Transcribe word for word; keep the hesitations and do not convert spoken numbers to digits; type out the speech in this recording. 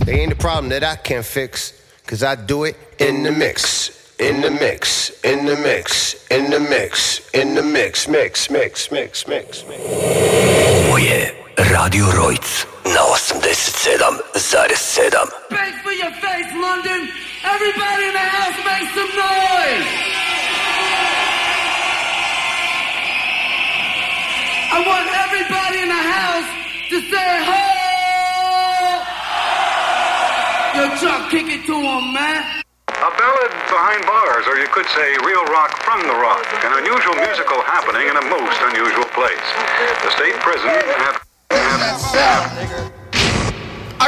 They ain't a problem that I can't fix, cause I do it in the mix. In the mix, in the mix, in the mix, in the mix, mix, mix, mix, mix, mix. Ovo je Radio Rojc na osamdeset sedam zarez sedam. Thanks for your face, London. Everybody in the house make some noise. I want everybody in the house to say ho. Yo, Chuck, kick it to him, man. A ballad behind bars, or you could say real rock from the rock. An unusual musical happening in a most unusual place. The state prison have... have, have